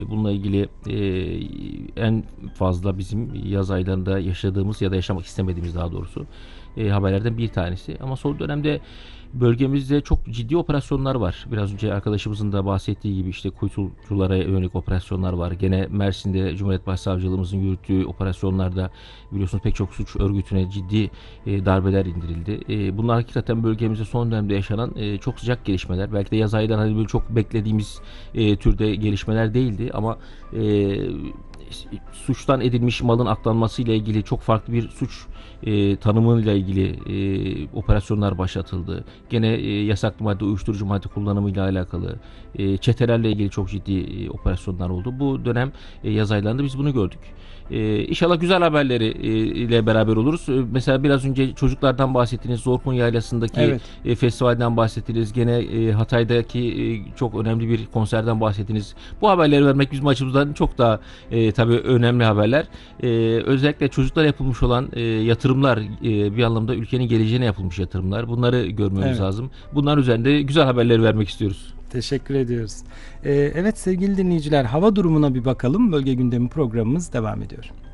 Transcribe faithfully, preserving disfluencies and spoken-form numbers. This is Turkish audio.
Bununla ilgili e, en fazla bizim yaz aylarında yaşadığımız ya da yaşamak istemediğimiz daha doğrusu e, haberlerden bir tanesi. Ama son dönemde bölgemizde çok ciddi operasyonlar var. Biraz önce arkadaşımızın da bahsettiği gibi işte kuytuculara yönelik operasyonlar var. Gene Mersin'de Cumhuriyet Başsavcılığımızın yürüttüğü operasyonlarda biliyorsunuz pek çok suç örgütüne ciddi e, darbeler indirildi. E, bunlar hakikaten bölgemizde son dönemde yaşanan e, çok sıcak gelişmeler. Belki de yaz aylarında hani böyle çok beklediğimiz e, türde gelişmeler değildi ama e, suçtan edilmiş malın aklanması ile ilgili çok farklı bir suç e, tanımıyla ilgili e, operasyonlar başlatıldı. Gene e, yasaklı madde, uyuşturucu madde kullanımıyla alakalı e, çetelerle ilgili çok ciddi e, operasyonlar oldu. Bu dönem e, yaz aylarında biz bunu gördük. E, inşallah güzel haberleri e, ile beraber oluruz. E, mesela biraz önce çocuklardan bahsettiniz. Zorkun Yaylası'ndaki Evet. e, festivalden bahsettiniz. Gene e, Hatay'daki e, çok önemli bir konserden bahsettiniz. Bu haberleri vermek bizim açımızdan çok daha e, tabii önemli haberler. E, özellikle çocuklara yapılmış olan e, yatırımlar e, bir anlamda ülkenin geleceğine yapılmış yatırımlar. Bunları görmemiz Evet. lazım. Bunlar üzerinde güzel haberleri vermek istiyoruz. Teşekkür ediyoruz. Ee, evet sevgili dinleyiciler, hava durumuna bir bakalım. Bölge gündemi programımız devam ediyor.